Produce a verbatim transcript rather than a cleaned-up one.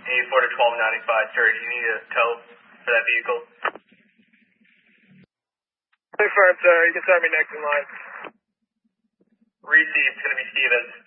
eighty-four to twelve ninety-five, sir, do you need a tow for that vehicle? Confirmed, sir. You can start me next in line. Received. It's going to be Stevens.